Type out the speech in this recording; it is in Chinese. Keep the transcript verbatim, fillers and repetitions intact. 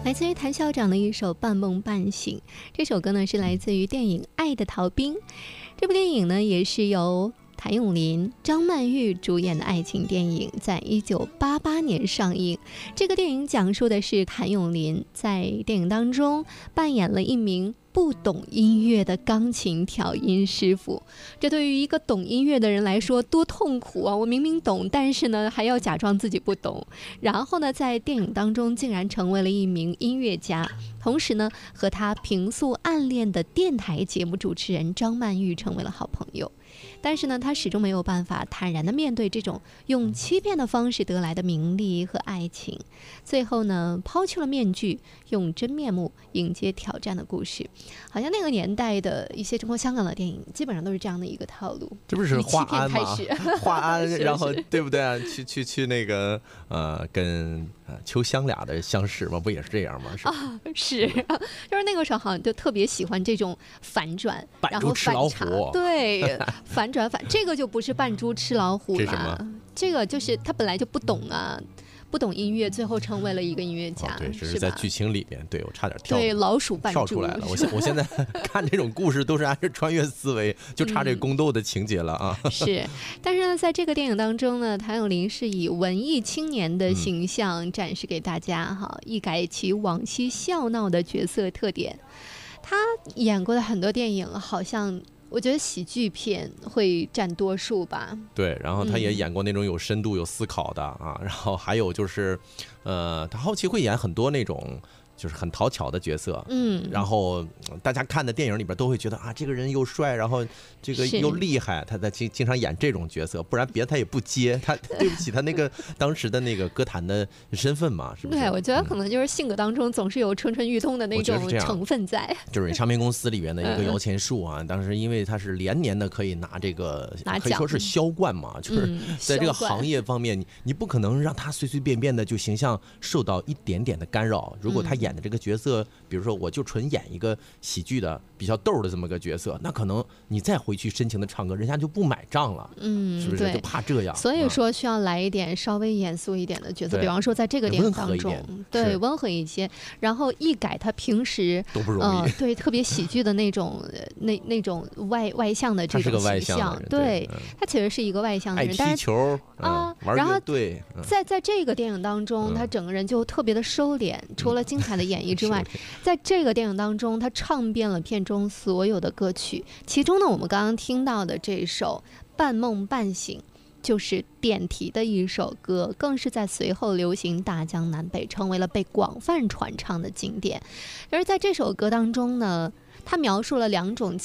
来自于谭校长的一首《半梦半醒》，这首歌呢是来自于电影《爱的逃兵》。这部电影呢也是由谭咏麟、张曼玉主演的爱情电影，在一九八八年上映。这个电影讲述的是谭咏麟在电影当中扮演了一名不懂音乐的钢琴调音师傅，这对于一个懂音乐的人来说多痛苦啊！我明明懂，但是呢还要假装自己不懂。然后呢在电影当中竟然成为了一名音乐家，同时呢和他平素暗恋的电台节目主持人张曼玉成为了好朋友。但是呢他始终没有办法坦然地面对这种用欺骗的方式得来的名利和爱情，最后呢抛去了面具，用真面目迎接挑战的故事。好像那个年代的一些中国香港的电影基本上都是这样的一个套路， 这不是华安吗？华安然后对不对啊？去去去那个呃跟呃秋香俩的相识吗？不也是这样吗？是啊，是，就是那个时候好像就特别喜欢这种反转， 扮猪吃老虎， 对，反转反这个就不是扮猪吃老虎了，这什么？这个就是他本来就不懂啊。不懂音乐，最后成为了一个音乐家。 哦、对，这是在剧情里面，对我差点跳。 对，老鼠扮猪跳出来了。我现我现在看这种故事都是按照穿越思维，就差这宫斗的情节了啊。 嗯、是，但是呢，在这个电影当中呢，谭咏麟是以文艺青年的形象展示给大家哈，一改其往昔笑闹的角色特点。他演过的很多电影，好像。我觉得喜剧片会占多数吧。 对，然后他也演过那种有深度、有思考的啊，然后还有就是，呃，他后期会演很多那种。就是很讨巧的角色，嗯，然后大家看的电影里边都会觉得啊，这个人又帅，然后这个又厉害，他在经经常演这种角色，不然别的他也不接，他对不起他那个当时的那个歌坛的身份嘛，是不是？ 对，我觉得可能就是性格当中总是有蠢蠢欲动的那种成分在。 就是唱片公司里面的一个摇钱树啊，当时因为他是连年的可以拿这个，可以说是销冠嘛，就是在这个行业方面，你你不可能让他随随便便的就形象受到一点点的干扰，如果他演的这个角色，比如说我就纯演一个喜剧的比较逗的这么个角色，那可能你再回去深情的唱歌，人家就不买账了，嗯，是不是？就怕这样。 所以说需要来一点稍微严肃一点的角色，比方说在这个电影当中，对，温和一些，然后一改他平时都不容易， 呃、对，特别喜剧的那种那那种外外向的这种形象，对，他其实是一个外向的人， 爱踢球啊，然后对，在在这个电影当中，他整个人就特别的收敛，除了精彩的演绎之外，在这个电影当中他唱遍了片中所有的歌曲，其中呢我们刚刚听到的这首《半梦半醒》就是点题的一首歌，更是在随后流行大江南北，成为了被广泛传唱的经典。而在这首歌当中呢，他描述了两种